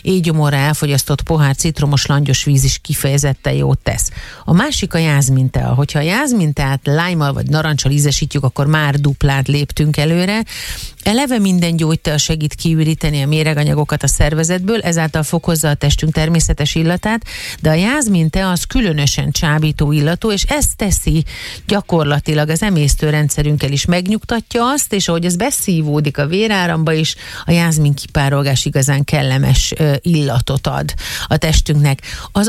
éjgyomorra elfogyasztott pohár citromos langyos víz is kifejezetten jót tesz. A másik a jászmintea. Hogyha a jászminteát lájmmal vagy narancsal ízesítjük, akkor már duplát léptünk előre. Eleve minden gyógytea segít kiüríteni a méreganyagokat a szervezetből, ezáltal fokozza a testünk természetes illatát, de a jászmintea az különösen csábító illatú, és ez teszi gyakorlatilag az emésztőrendszerünkkel is, megnyugtatja azt, és ahogy ez beszívódik a véráramba is, a jászmin kipárolgás igazán kellemes illatot ad a testünknek. Az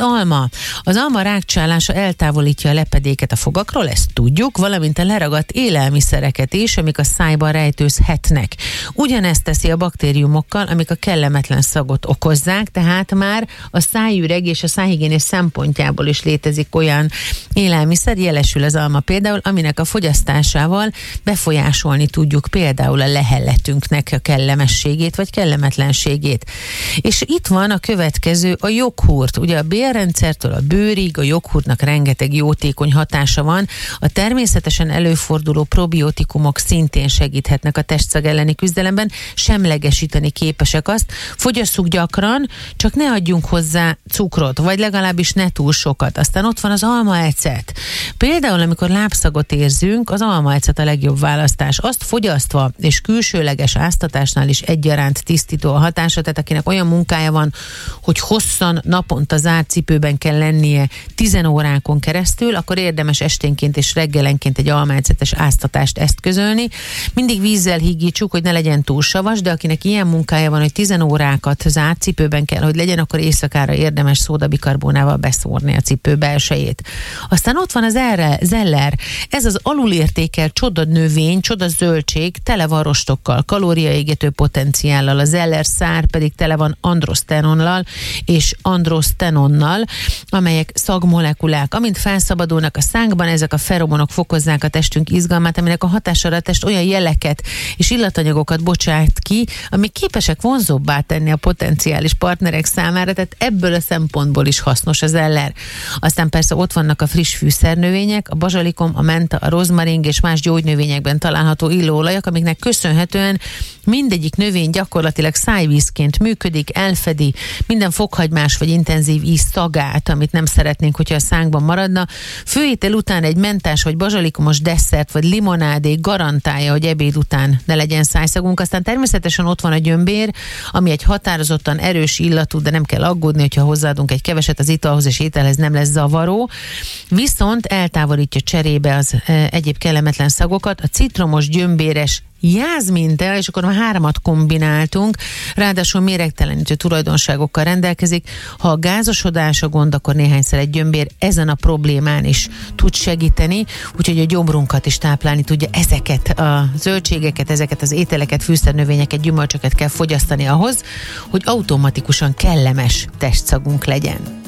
alma rákcsálása eltávolítja a lepedéket a fogakról, ezt tudjuk, valamint a leragadt élelmiszereket is, amik a szájban rejtőzhetnek. Ugyanezt teszi a baktériumokkal, amik a kellemetlen szagot okozzák, tehát már a szájüreg és a szájhigiénés szempontjából is létezik olyan élelmiszer, jelesül az alma például, aminek a fogyasztásával befolyásolni tudjuk például a lehelletünknek a kellemességét vagy kellemetlenségét. És itt van a következő, a joghurt. Ugye a bélrendszertől a bőrig a joghurtnak rengeteg jótékony hatása van. A természetesen előforduló probiotikumok szintén segíthetnek a testszag elleni küzdelemben, semlegesíteni képesek azt. Fogyasszuk gyakran, csak ne adjunk hozzá cukrot, vagy legalábbis ne túl sokat. Aztán ott van az almaecet. Például, amikor lábszagot érzünk, az almaecet a legjobb választás. Azt fogyasztva és külsőleges áztatásnál is egyaránt tisztító a hatása, tehát akinek olyan munkája van, hogy hosszan naponta zárt cipőben kell lennie 10 órákon keresztül, akkor érdemes esténként és reggelenként egy almaecetes áztatást eszközölni. Mindig vízzel hígítsuk, hogy ne legyen túl savas, de akinek ilyen munkája van, hogy 10 órákat zárt cipőben kell, hogy legyen, akkor éjszakára érdemes szódabikarbónával beszórni a cipő belsejét. Aztán ott van az zeller. Ez az alulértékelt csoda növény, csoda zöldség, tele van rostokkal, kalóriaégető potenciállal, a zeller szár pedig tele van androsztenonnal és androsztenonnal, amelyek szagmolekulák. Amint felszabadulnak a szánkban, ezek a feromonok fokozzák a testünk izgalmát, aminek a hatására a test olyan jeleket és illatanyagokat bocsát ki, amik képesek vonzóbbá tenni a potenciális partnerek számára, tehát ebből a szempontból is hasznos az zeller. Aztán persze ott vannak a friss fűszernövények, a bazsalikom, a menta, a rozmaring és más gyógynövényekben található illóolajak, amiknek köszönhetően mindegyik növény gyakorlatilag szájvízként működik, elfedi minden fokhagymás vagy intenzív íz szagát, amit nem szeretnénk, hogyha a szánkban maradna. Főétel után egy mentás vagy bazsalikomos desszert vagy limonádé garantálja, hogy ebéd után ne legyen szájszagunk. Aztán természetesen ott van a gyömbér, ami egy határozottan erős illatú, de nem kell aggódni, hogyha hozzáadunk egy keveset az italhoz és ételhez, nem lesz zavaró. Viszont eltávolítja cserébe az egyéb kellemetlen szagokat, a citromos gyömbéres jászmintea, és akkor már 3-at kombináltunk, ráadásul méregtelenítő tulajdonságokkal rendelkezik. Ha a gázosodás a gond, akkor néhányszer egy gyömbér ezen a problémán is tud segíteni, úgyhogy a gyomrunkat is táplálni tudja. Ezeket a zöldségeket, ezeket az ételeket, fűszernövényeket, gyümölcsöket kell fogyasztani ahhoz, hogy automatikusan kellemes testszagunk legyen.